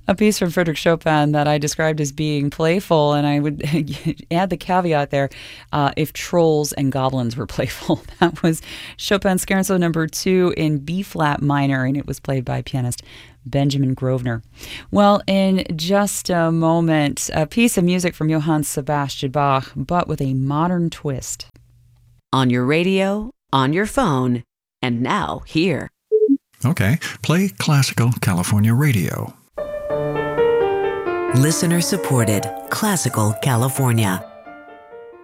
a piece from Frédéric Chopin that I described as being playful, and I would add the caveat there, if trolls and goblins were playful. That was Chopin's Scherzo number 2 in B-flat minor, and it was played by pianist Benjamin Grosvenor. Well, in just a moment, a piece of music from Johann Sebastian Bach, but with a modern twist. On your radio, on your phone, and now here. Okay, play Classical California Radio. Listener supported Classical California.